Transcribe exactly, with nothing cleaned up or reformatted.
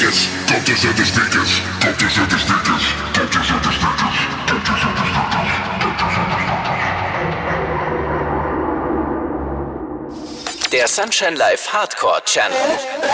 speakers. Got this at the speakers. Got this at the speakers. Got this at the speakers. Got this at the speakers. Der Sunshine Live Hardcore Channel.